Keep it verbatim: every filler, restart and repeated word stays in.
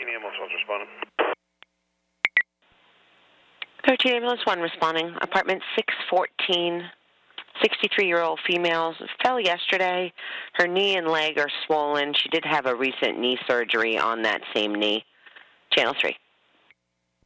ambulance was responding. thirteen ambulance one responding. Apartment six fourteen, sixty-three-year-old female fell yesterday. Her knee and leg are swollen. She did have a recent knee surgery on that same knee. Channel three.